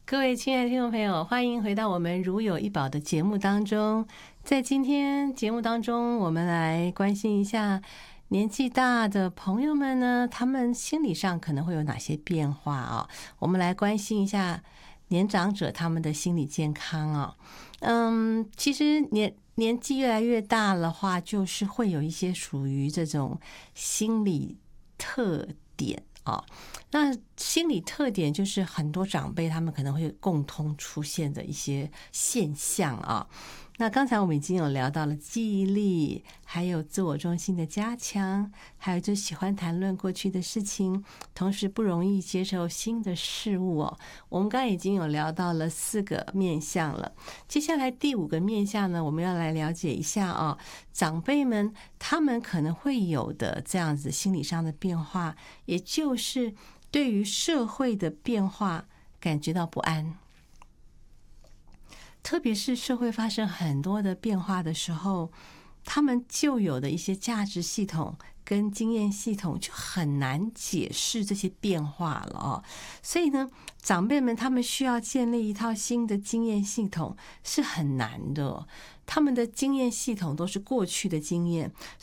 各位亲爱的听众朋友，欢迎回到我们如有一宝的节目当中。在今天节目当中，我们来关心一下年纪大的朋友们呢，他们心理上可能会有哪些变化啊？我们来关心一下年长者他们的心理健康啊。其实年纪越来越大的话，就是会有一些属于这种心理特点啊。那心理特点就是很多长辈他们可能会共通出现的一些现象啊。那刚才我们已经有聊到了记忆力，还有自我中心的加强，还有就喜欢谈论过去的事情，同时不容易接受新的事物哦。我们刚才已经有聊到了4个面向了，接下来第5个面向呢，我们要来了解一下哦，长辈们他们可能会有的这样子心理上的变化，也就是对于社会的变化感觉到不安。特别是社会发生很多的变化的时候，他们旧有的一些价值系统跟经验系统就很难解释这些变化了哦。所以呢，长辈们他们需要建立一套新的经验系统是很难的哦。他们的经验系统都是过去的经验，